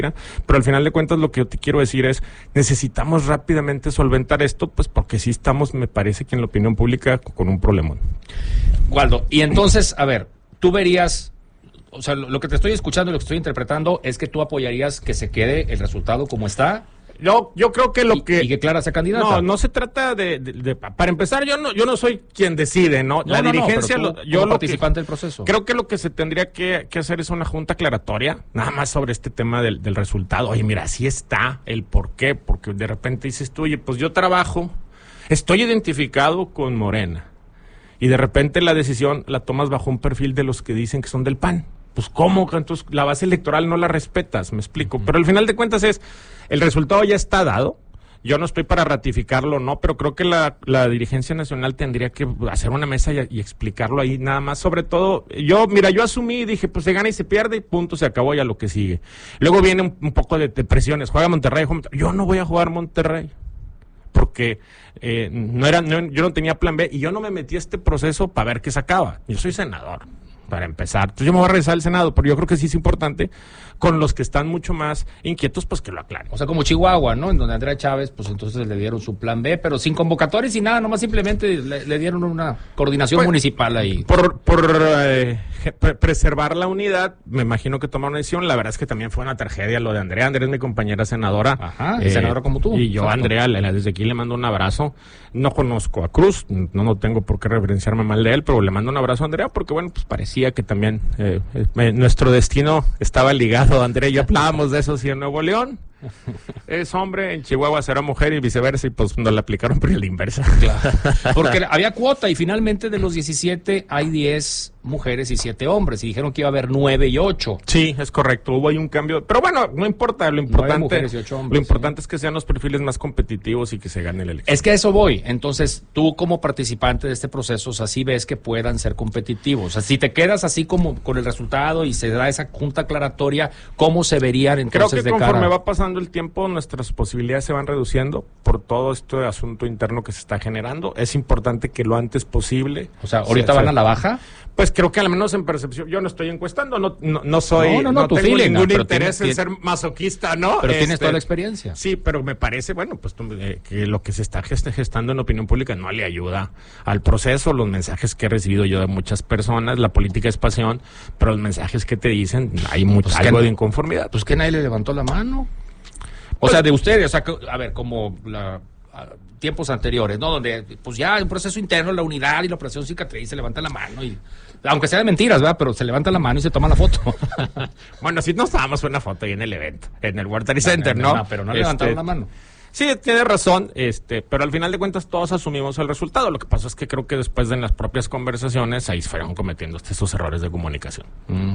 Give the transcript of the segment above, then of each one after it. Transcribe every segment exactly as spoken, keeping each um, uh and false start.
Pero al final de cuentas lo que yo te quiero decir es, necesitamos rápidamente solventar esto, pues porque sí estamos, me parece que en la opinión pública, con un problemón. Waldo, y entonces, a ver, tú verías, o sea, lo, lo que te estoy escuchando, lo que estoy interpretando, es que tú apoyarías que se quede el resultado como está. Yo, yo creo que lo y, que... Y que Clara sea candidata. No, no se trata de, de, de... Para empezar, yo no yo no soy quien decide, ¿no? no la no, dirigencia... No, lo, yo yo lo participante que, del proceso. Creo que lo que se tendría que, que hacer es una junta aclaratoria, nada más sobre este tema del, del resultado. Oye, mira, así está el por qué, porque de repente dices tú, oye, pues yo trabajo, estoy identificado con Morena, y de repente la decisión la tomas bajo un perfil de los que dicen que son del P A N. Pues cómo, entonces la base electoral no la respetas, me explico. Uh-huh. Pero al final de cuentas es, el resultado ya está dado. Yo no estoy para ratificarlo, no, pero creo que la, la dirigencia nacional tendría que hacer una mesa y, y explicarlo ahí nada más. Sobre todo, yo, mira, yo asumí y dije, pues se gana y se pierde y punto, se acabó ya lo que sigue. Luego viene un, un poco de, de presiones, juega Monterrey, juega Monterrey. Yo no voy a jugar Monterrey, porque eh, no era, no, yo no tenía plan B y yo no me metí a este proceso para ver qué sacaba. Yo soy senador, para empezar. Entonces yo me voy a regresar al Senado, pero yo creo que sí es importante, con los que están mucho más inquietos, pues que lo aclaren. O sea, como Chihuahua, ¿no? En donde Andrea Chávez, pues entonces le dieron su plan B, pero sin convocatorias y nada, nomás simplemente le, le dieron una coordinación pues, municipal ahí. Por, por eh, pre- preservar la unidad, me imagino que tomaron una decisión. La verdad es que también fue una tragedia lo de Andrea. Andrea es mi compañera senadora. Ajá, eh, senadora como tú. Y yo a Andrea, desde aquí le mando un abrazo. No conozco a Cruz, no, no tengo por qué referenciarme mal de él, pero le mando un abrazo a Andrea porque, bueno, pues parecía que también eh, eh, nuestro destino estaba ligado. Andrea y yo hablábamos de eso, sí, en Nuevo León es hombre, en Chihuahua será mujer y viceversa, y pues nos la aplicaron por la inversa. Claro. Porque había cuota y finalmente de los diecisiete hay diez mujeres y siete hombres, y dijeron que iba a haber nueve y ocho. Sí, es correcto, hubo ahí un cambio, pero bueno, no importa, lo importante, y ocho hombres, lo importante sí. es que sean los perfiles más competitivos y que se gane la elección. Es que a eso voy. Entonces, tú como participante de este proceso, o sea, sí ves que puedan ser competitivos. O sea, si te quedas así como con el resultado y se da esa junta aclaratoria, ¿cómo se verían entonces Creo que de conforme cara? va pasando el tiempo, nuestras posibilidades se van reduciendo por todo este asunto interno que se está generando. Es importante que lo antes posible... O sea, ¿ahorita se, van se, a la baja? Pues creo que al menos en percepción, yo no estoy encuestando, no, no, no soy, no, no, no, no tu tengo feeling, ningún no, interés tienes, en ser masoquista, ¿no? Pero este, tienes toda la experiencia. Sí, pero me parece, bueno, pues eh, que lo que se está gestando en opinión pública no le ayuda al proceso. Los mensajes que he recibido yo de muchas personas, la política es pasión, pero los mensajes que te dicen, hay mucho, pues algo que, de inconformidad. Pues que nadie le levantó la mano. O pues, sea, de ustedes, o sea, que, a ver, como la... tiempos anteriores, ¿no? Donde, pues ya un proceso interno, la unidad y la operación cicatriz, se levanta la mano y, aunque sea de mentiras, ¿verdad? Pero se levanta la mano y se toma la foto. Bueno, sí nos tomamos una foto ahí en el evento, en el World Trade Center, ¿no? no, no pero no este, levantaron la mano. Sí, tiene razón, este, pero al final de cuentas todos asumimos el resultado. Lo que pasó es que creo que después de en las propias conversaciones ahí fueron cometiendo estos errores de comunicación. Mm.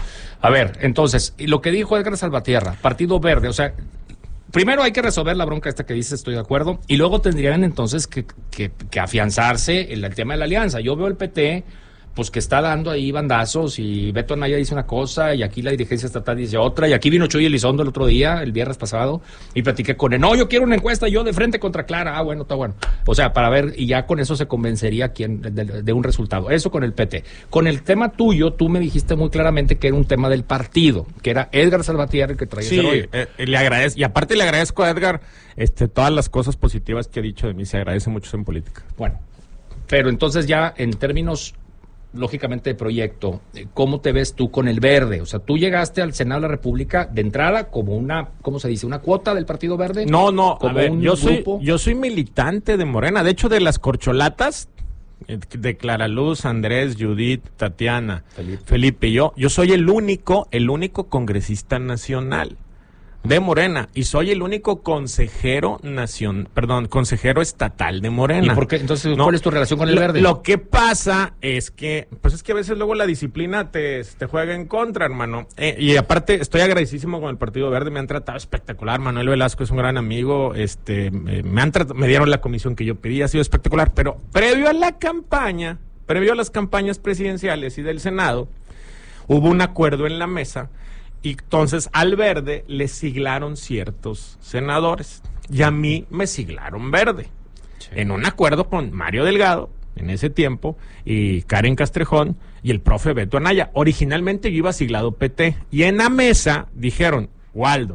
A ver, entonces, y lo que dijo Edgar Salvatierra, Partido Verde, o sea, primero hay que resolver la bronca esta que dice, estoy de acuerdo, y luego tendrían entonces que, que, que afianzarse en el tema de la alianza. Yo veo el P T, pues que está dando ahí bandazos, y Beto Anaya dice una cosa, y aquí la dirigencia estatal dice otra, y aquí vino Chuy Elizondo el otro día, el viernes pasado, y platiqué con él, no, yo quiero una encuesta, yo de frente contra Clara, ah, bueno, está bueno. O sea, para ver, y ya con eso se convencería quién de, de, de un resultado. Eso con el P T. Con el tema tuyo, tú me dijiste muy claramente que era un tema del partido, que era Edgar Salvatierra el que traía sí, ese rollo. Eh, le agradezco, y aparte le agradezco a Edgar este, todas las cosas positivas que ha dicho de mí, se agradece mucho en política. Bueno, pero entonces ya en términos lógicamente de proyecto, ¿cómo te ves tú con el Verde? O sea, tú llegaste al Senado de la República de entrada como una, ¿cómo se dice? ¿Una cuota del Partido Verde? No, no, como a ver, un yo soy, grupo. yo soy militante de Morena, de hecho de las corcholatas, de Clara Luz, Andrés, Judith, Tatiana, Felipe, Felipe yo, yo soy el único, el único congresista nacional de Morena, y soy el único consejero nacional, perdón, consejero estatal de Morena. ¿Y por qué? Entonces, no, ¿cuál es tu relación con el lo, Verde? Lo que pasa es que, pues es que a veces luego la disciplina te, te juega en contra, hermano. Eh, y aparte, estoy agradecidísimo con el Partido Verde, me han tratado espectacular. Manuel Velasco es un gran amigo, este, me, me han tratado, me dieron la comisión que yo pedí, ha sido espectacular, pero previo a la campaña, previo a las campañas presidenciales y del Senado, hubo un acuerdo en la mesa. Y entonces al Verde le siglaron ciertos senadores y a mí me siglaron Verde, sí, en un acuerdo con Mario Delgado en ese tiempo y Karen Castrejón y el profe Beto Anaya. Originalmente yo iba siglado P T y en la mesa dijeron, Waldo,